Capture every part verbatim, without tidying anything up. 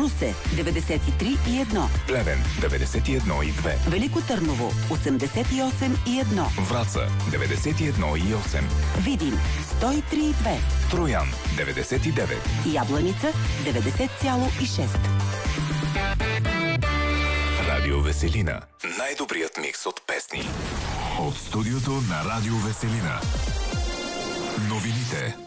Русе деветдесет и три и едно, Плевен деветдесет и едно и две, Велико Търново осемдесет и осем и едно, Враца деветдесет и едно и осем, Видин сто и три и две, Троян деветдесет и девет, Ябланица деветдесет цяло и шест. Радио Веселина. Най-добрият микс от песни. От студиото на Радио Веселина. Новините.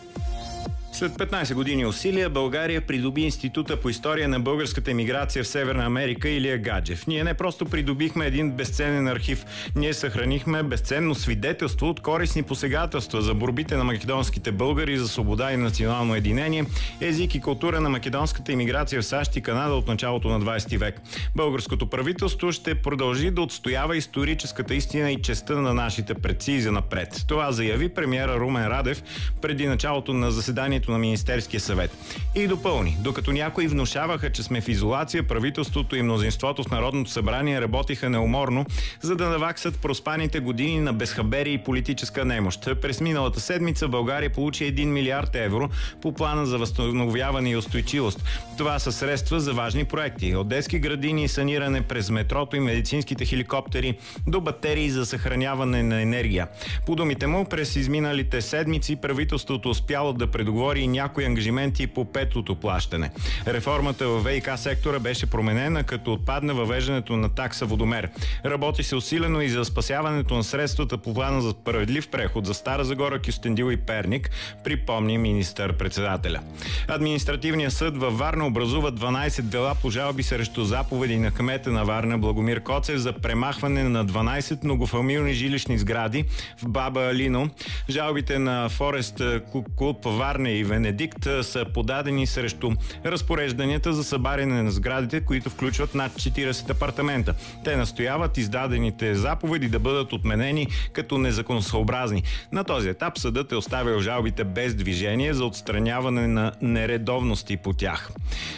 След петнайсет години усилия България придоби Института по история на българската емиграция в Северна Америка Илия Гаджев. Ние не просто придобихме един безценен архив, ние съхранихме безценно свидетелство от корисни посегателства за борбите на македонските българи за свобода и национално единение, език и култура на македонската емиграция в САЩ и Канада от началото на двайсети век. Българското правителство ще продължи да отстоява историческата истина и честта на нашите предци и занапред. Това заяви премиера Румен Радев преди началото на заседанието на Министерския съвет. И допълни, докато някои внушаваха, че сме в изолация, правителството и мнозинството в Народното събрание работиха неуморно, за да наваксат проспаните години на безхаберие и политическа немощ. През миналата седмица България получи един милиард евро по плана за възстановяване и устойчивост. Това са средства за важни проекти. От детски градини и саниране през метрото и медицинските хеликоптери до батерии за съхраняване на енергия. По думите му, през изминалите седмици правителството успяло да предоговори и някои ангажименти по петото плащане. Реформата в ВиК сектора беше променена, като отпадна въвеждането на такса водомер. Работи се усилено и за спасяването на средствата по плана за справедлив преход за Стара Загора, Кюстендил и Перник, припомни министър-председателя. Административният съд във Варна образува дванайсет дела по жалби срещу заповеди на кмета на Варна Благомир Коцев за премахване на дванайсет многофамилни жилищни сгради в Баба Алино. Жалбите на Форест Клуб Варна и Венедикт са подадени срещу разпорежданията за събаряне на сградите, които включват над четирийсет апартамента. Те настояват издадените заповеди да бъдат отменени като незаконосъобразни. На този етап съдът е оставил жалбите без движение за отстраняване на нередовности по тях.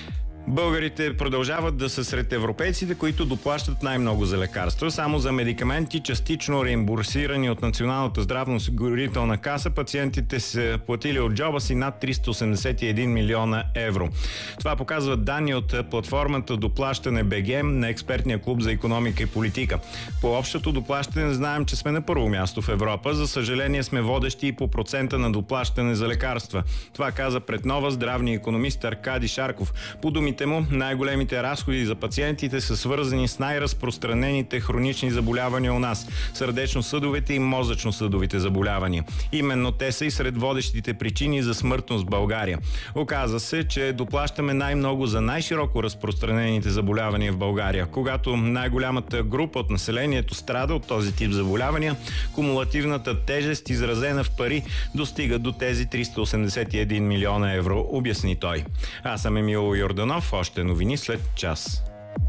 Българите продължават да са сред европейците, които доплащат най-много за лекарства. Само за медикаменти, частично реимбурсирани от Националната здравноосигурителна каса, пациентите са платили от джоба си над триста осемдесет и един милиона евро. Това показват данни от платформата Доплащане БГ на експертния клуб за икономика и политика. По общото доплащане знаем, че сме на първо място в Европа. За съжаление сме водещи и по процента на доплащане за лекарства. Това каза пред Нова здравния икономист Аркадий Шарков. По думи му, най-големите разходи за пациентите са свързани с най-разпространените хронични заболявания у нас – сърдечно-съдовите и мозъчно-съдовите заболявания. Именно те са и сред водещите причини за смъртност в България. Оказва се, че доплащаме най-много за най-широко разпространените заболявания в България. Когато най-голямата група от населението страда от този тип заболявания, кумулативната тежест, изразена в пари, достига до тези триста осемдесет и един милиона евро, обясни той. Аз съм Емил Йорданов. Още новини след час.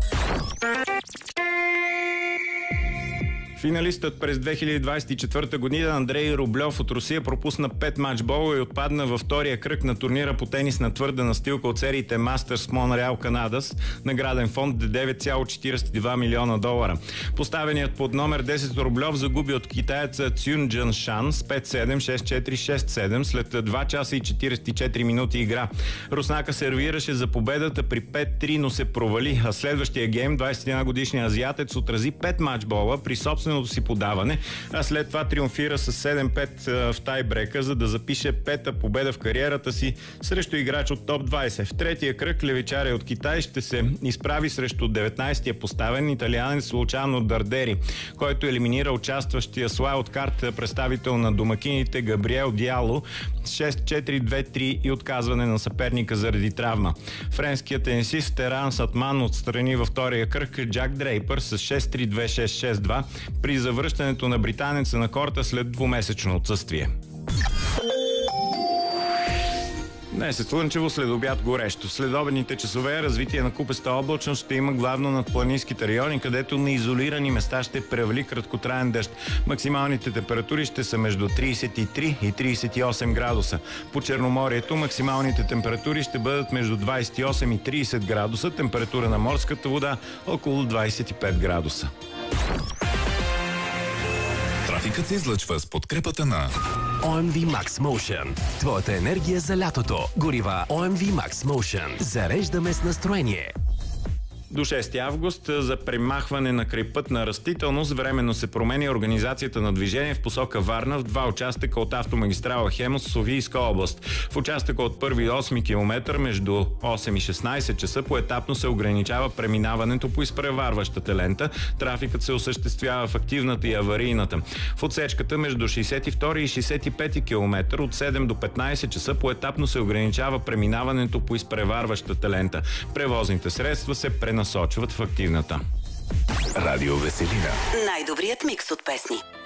Финалистът през две хиляди двадесет и четвърта година Андрей Рублев от Русия пропусна пет матчбола и отпадна във втория кръг на турнира по тенис на твърда настилка от сериите Masters Монреал, Канада с награден фонд девет цяло четирийсет и два милиона долара. Поставеният под номер десет Рублев загуби от китаеца Цюн Джан Шан с пет седем, шест четири, шест седем след два часа и четирийсет и четири минути игра. Руснака сервираше за победата при пет три, но се провали, а следващия гейм двадесет и една годишният азиатец отрази пет матчбола при собствен си подаване, а след това триумфира с седем пет в тайбрека, за да запише пета победа в кариерата си срещу играч от топ двадесет. В третия кръг левичаря от Китай ще се изправи срещу деветнайсетия поставен италианец Лучано Дардери, който елиминира участващия с лай от карта представител на домакините Габриел Диало с шест четири, две три и отказване на съперника заради травма. Френският тенисист Теран Сатман отстрани във втория кръг Джак Дрейпър с шест три, две шест, шест два при завръщането на британеца на корта след двумесечно отсъствие. Днес е слънчево, след обяд горещо. След обедните часове развитие на купеста облачност ще има главно над планинските райони, където на изолирани места ще превали краткотраен дъжд. Максималните температури ще са между трийсет и три и трийсет и осем градуса. По Черноморието максималните температури ще бъдат между двадесет и осем и трийсет градуса, температура на морската вода около двадесет и пет градуса. Трафикът се излъчва с подкрепата на О Ем Ви Max Motion. Твоята енергия за лятото. Горива О Ем Ви Max Motion. Зареждаме с настроение. До шести август за премахване на крайпътна растителност временно се променя организацията на движение в посока Варна в два участъка от автомагистрала Хемус в Софийска област. В участъка от първи до осми километър между осем и шестнайсет часа поетапно се ограничава преминаването по изпреварващата лента. Трафикът се осъществява в активната и аварийната. В отсечката между шейсет и втори и шейсет и пети километър от седем до петнайсет часа поетапно се ограничава преминаването по изпреварващата лента. Превозните средства се пренасочват в активната. Радио Веселина. Най-добрият микс от песни.